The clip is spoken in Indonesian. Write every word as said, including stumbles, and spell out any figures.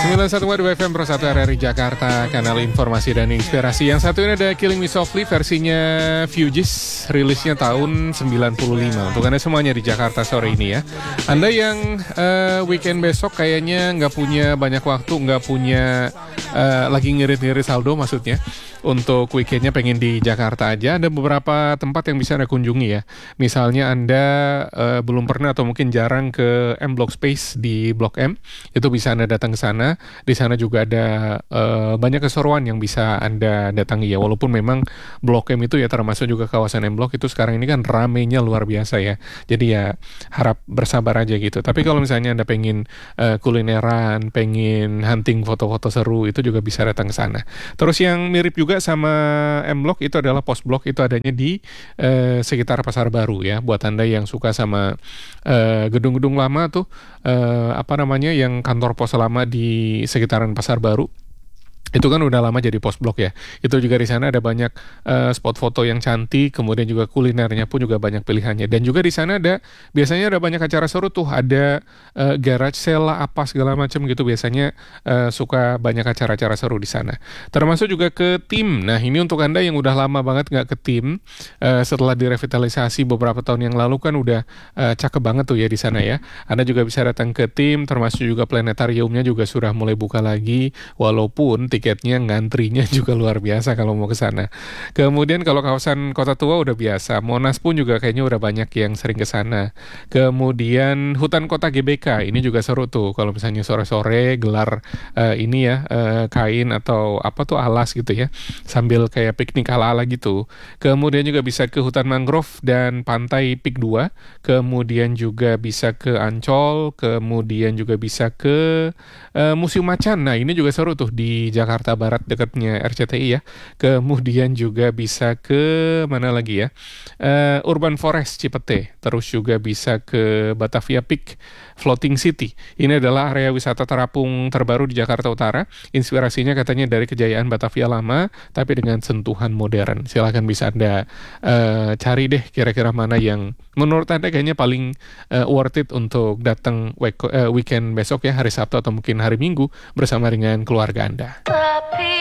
sembilan satu dua F M Pro satu R R I Jakarta, kanal informasi dan inspirasi. Yang satu ini ada Killing Me Softly versinya Fugees, rilisnya tahun sembilan puluh lima. Untuk Anda semuanya di Jakarta sore ini ya. Anda yang uh, weekend besok kayaknya nggak punya banyak waktu, nggak punya uh, lagi ngirit-ngirit saldo maksudnya. Untuk weekendnya pengen di Jakarta aja, ada beberapa tempat yang bisa Anda kunjungi ya. Misalnya Anda uh, belum pernah atau mungkin jarang ke M Block Space di Blok M, itu bisa Anda datang ke sana. Di sana juga ada uh, banyak keseruan yang bisa Anda datangi ya. Walaupun memang Blok M itu ya termasuk juga kawasan M Block, itu sekarang ini kan ramenya luar biasa ya. Jadi ya harap bersabar aja gitu. Tapi kalau misalnya Anda pengen uh, kulineran, pengen hunting foto-foto seru, itu juga bisa datang ke sana. Terus yang mirip juga sama M Block itu adalah Post Block, itu adanya di uh, sekitar Pasar Baru ya. Buat Anda yang suka sama uh, gedung-gedung lama tuh, uh, apa namanya, yang kantor pos lama di sekitaran Pasar Baru. Itu kan udah lama jadi Post Block ya. Itu juga di sana ada banyak uh, spot foto yang cantik, kemudian juga kulinernya pun juga banyak pilihannya. Dan juga di sana ada biasanya ada banyak acara seru tuh, ada uh, garage sale lah, apa segala macam gitu. Biasanya uh, suka banyak acara-acara seru di sana. Termasuk juga ke tim. Nah, ini untuk Anda yang udah lama banget nggak ke tim, uh, setelah direvitalisasi beberapa tahun yang lalu kan udah uh, cakep banget tuh ya di sana ya. Anda juga bisa datang ke tim, termasuk juga planetariumnya juga sudah mulai buka lagi, walaupun tiketnya ngantrinya juga luar biasa kalau mau ke sana. Kemudian kalau kawasan Kota Tua udah biasa, Monas pun juga kayaknya udah banyak yang sering ke sana. Kemudian Hutan Kota G B K ini juga seru tuh kalau misalnya sore-sore gelar uh, ini ya uh, kain atau apa tuh alas gitu ya, sambil kayak piknik ala-ala gitu. Kemudian juga bisa ke Hutan Mangrove dan Pantai Pik dua. Kemudian juga bisa ke Ancol, kemudian juga bisa ke uh, Museum Macan. Nah, ini juga seru tuh di Jakarta Jakarta Barat dekatnya R C T I ya. Kemudian juga bisa ke mana lagi ya? Uh, Urban Forest Cipete. Terus juga bisa ke Batavia Peak Floating City. Ini adalah area wisata terapung terbaru di Jakarta Utara. Inspirasinya katanya dari kejayaan Batavia lama, tapi dengan sentuhan modern. Silahkan bisa Anda uh, cari deh kira-kira mana yang menurut Anda kayaknya paling uh, worth it untuk datang week- uh, weekend besok ya, hari Sabtu atau mungkin hari Minggu bersama dengan keluarga Anda.